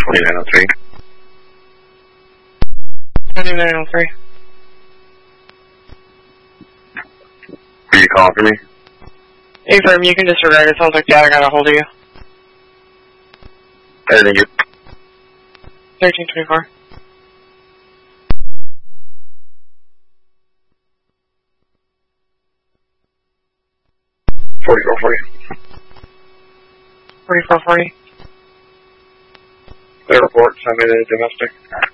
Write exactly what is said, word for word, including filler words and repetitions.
twenty-nine oh three. twenty-nine oh three. Are you calling for me? Affirm, you can disregard. It sounds like Dad got a hold of you. I think you. thirteen twenty-four. forty-four forty. forty-four forty. The report, send me the domestic.